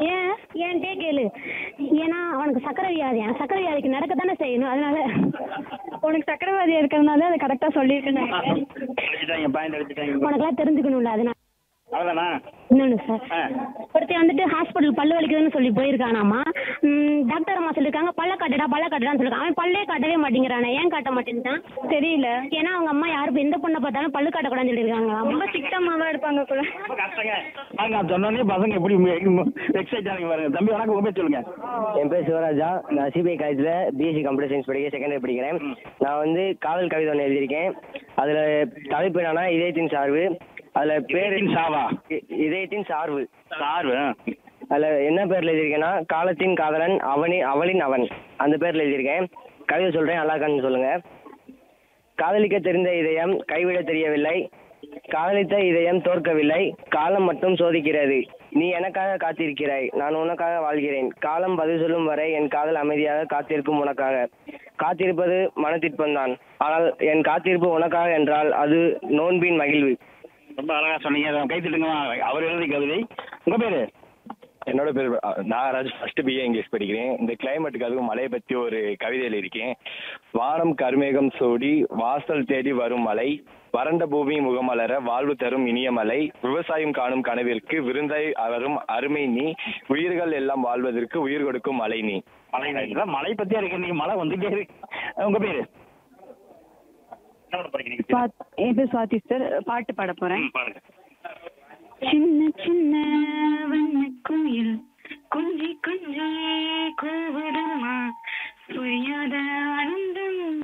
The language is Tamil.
ஏன் ஏன்ட்டே கேளு. ஏன்னா அவனுக்கு சக்கரை வியாதி, அந்த சக்கரை வியாதிக்கு நடக்க தானே செய்யணும். அதனால உனக்கு சக்கரவாதியா இருக்கிறதுனால அதை கரெக்டா சொல்லியிருக்கேன். அடிச்சிட்டாங்க, பாயிண்ட் அடிச்சிட்டாங்க. உனக்கெல்லாம் தெரிஞ்சுக்கணும்ல. அதனால அவ்வளோதானா? இன்னொன்று சார், ஒருத்தன் வந்துட்டு ஹாஸ்பிட்டல் பல்லு வலிக்குதுன்னு சொல்லி போயிருக்கானாமா. டாக்டர் அம்மா சொல்லியிருக்காங்க பல்ல காட்டுடான்னு சொல்லிருக்கான். அவன் பல்லே காட்டவே மாட்டேங்கிறானே. ஏன் காட்ட மாட்டேன்ட்டான் தெரியல. ஏன்னா அவங்க அம்மா யாரும் எந்த பொண்ணை பார்த்தாலும் பல்லு காட்டக்கூடாதுன்னு சொல்லியிருக்காங்க. ரொம்ப சிக்கமாவா இருப்பாங்க கூட. ரொம்ப கஷ்டங்க. நான் சொன்னோடனே பசங்க எப்படி எக்ஸைட் ஆனீங்க பாருங்க. தம்பி வணக்கம், உங்க பேர் சொல்லுங்க. என் பேர் சிவராஜா. நான் சிபிஐ காலேஜில் பிஎஸ்சி கம்ப்யூட்டர் சயின்ஸ் படிக்க செகண்ட் இயர் படிக்கிறேன். நான் வந்து காதல் கவிதை ஒன்று எழுதியிருக்கேன். அதில் தலைப்பு என்னன்னா இதயத்தின் சார்பு. அதில் பேர் சாவா? இதயத்தின் சார்பு. சார்பு. அதில் என்ன பேரில் எழுதியிருக்கேன்னா காலத்தின் காதலன் அவளின் அவன், அந்த பேரில் எழுதியிருக்கேன். கவிதை சொல்கிறேன், நல்லா இருக்கான்னு சொல்லுங்கள். காதலிக்க தெரிந்த இதயம் கைவிட தெரியவில்லை, காதலித்த இதயம் தோற்கவில்லை, காலம் மட்டும் சோதிக்கிறது. நீ எனக்காக காத்திருக்கிறாய், நான் உனக்காக வாழ்கிறேன். காலம் பதில் சொல்லும் வரை என் காதல் அமைதியாக காத்திருக்கும் உனக்காக. காத்திருப்பது மனத்திற்பம்தான், ஆனால் என் காத்திருப்பு உனக்காக என்றால் அது நோன்பின் மகிழ்வு. ரொம்ப அழகா சொன்னீங்க. கை தட்டுங்க. அவர் எழுதி கவிதை. உங்க பேரு? என்னோட பேர் நாகராஜ். ஃபர்ஸ்ட் பிஏ இங்கிலீஷ் படிக்கிறேன். இந்த கிளைமேட்டுக்கு அதுவும் மழையை பற்றி ஒரு கவிதையில் இருக்கேன். வானம் கருமேகம் சூடி வாசல் தேடி வரும் மலை, வறண்ட பூமி முகமலர வாழ்வு தரும் இனிய மலை, விவசாயம் காணும் கனவிற்கு விருந்தாய் வரும் அருமை நீ, உயிர்கள் எல்லாம் வாழ்வதற்கு உயிர் கொடுக்கும் மலை நீ. மழை பத்தியா இருக்கு. நீங்க மழை வந்துட்டே இருக்கு. உங்க பேரு? என் பேர் சுவாதி சார். பாட்டு பாட போறேன். பாருங்க. சின்ன சின்ன வண்ண கோயில் கொஞ்சி கொஞ்சி கூவுதம்மா, புரியாத ஆனந்தம்